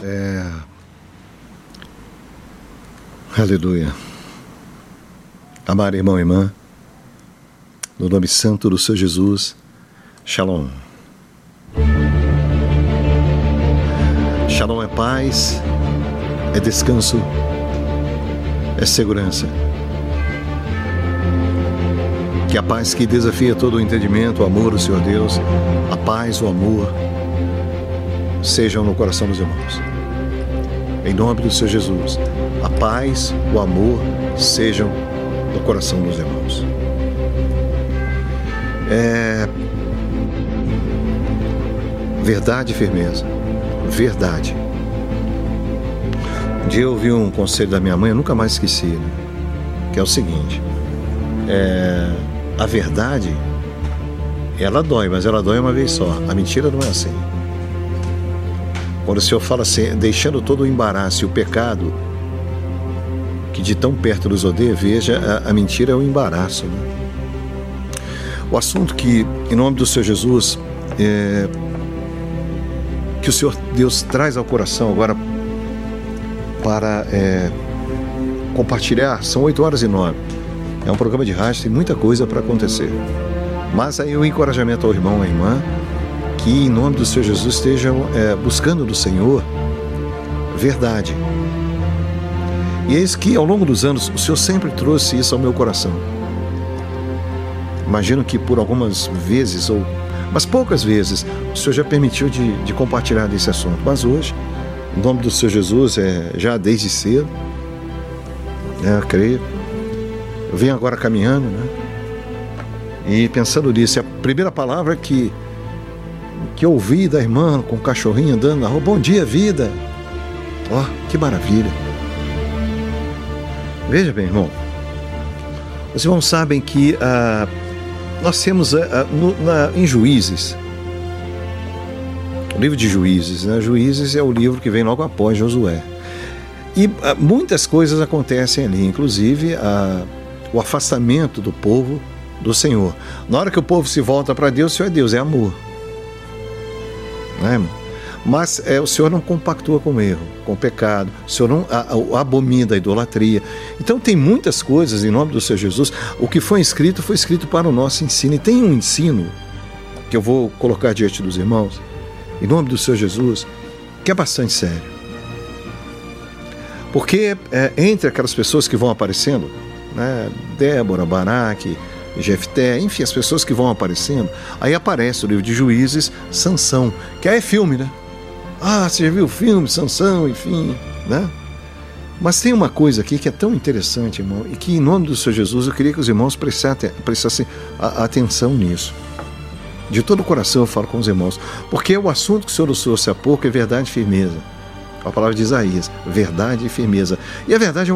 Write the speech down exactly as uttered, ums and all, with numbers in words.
É... Aleluia. Amado irmão e irmã, no nome santo do Senhor Jesus, Shalom. Shalom é paz, é descanso, é segurança. Que a paz que desafia todo o entendimento, o amor do Senhor Deus, a paz, o amor, sejam no coração dos irmãos. Em nome do Senhor Jesus, a paz, o amor, sejam no coração dos irmãos. É... Verdade e firmeza. Verdade. Um dia eu ouvi um conselho da minha mãe, eu nunca mais esqueci, né? Que é o seguinte: é... a verdade, ela dói, mas ela dói uma vez só. A mentira não é assim. Quando o Senhor fala assim, deixando todo o embaraço e o pecado que de tão perto nos odeia, veja, a, a mentira é o embaraço, né? O assunto que, em nome do Senhor Jesus, é, que o Senhor Deus traz ao coração agora para é, compartilhar, são oito horas e nove. É um programa de rádio, tem muita coisa para acontecer. Mas aí o encorajamento ao irmão e à irmã, que em nome do Senhor Jesus estejam é, buscando do Senhor verdade. E eis que ao longo dos anos o Senhor sempre trouxe isso ao meu coração. Imagino que por algumas vezes, ou mas poucas vezes, o Senhor já permitiu de, de compartilhar desse assunto. Mas hoje, em nome do Senhor Jesus, é, já desde cedo, é, eu creio, eu venho agora caminhando, né? E pensando nisso, a primeira palavra que, que eu ouvi da irmã com o cachorrinho andando na rua: bom dia, vida. Ó, oh, que maravilha. Veja bem, irmão, os irmãos sabem que ah, nós temos ah, no, na, em Juízes, o livro de Juízes, né? Juízes é o livro que vem logo após Josué. E ah, muitas coisas acontecem ali, inclusive ah, o afastamento do povo do Senhor. Na hora que o povo se volta para Deus, o Senhor é Deus, é amor. Não é, irmão? Mas é, o Senhor não compactua com o erro, com o pecado. O Senhor não a, a, abomina a idolatria. Então tem muitas coisas em nome do Senhor Jesus. O que foi escrito, foi escrito para o nosso ensino. E tem um ensino que eu vou colocar diante dos irmãos, em nome do Senhor Jesus, que é bastante sério. Porque é, entre aquelas pessoas que vão aparecendo, né, Débora, Baraque, Jefté, enfim, as pessoas que vão aparecendo, aí aparece o livro de Juízes, Sansão, que aí é filme, né? Ah, você já viu o filme, Sansão, enfim, né? Mas tem uma coisa aqui que é tão interessante, irmão, e que em nome do Senhor Jesus eu queria que os irmãos prestassem, prestassem atenção nisso. De todo o coração eu falo com os irmãos, porque o assunto que o Senhor nos trouxe há pouco é verdade e firmeza. A palavra de Isaías, verdade e firmeza. E a verdade é uma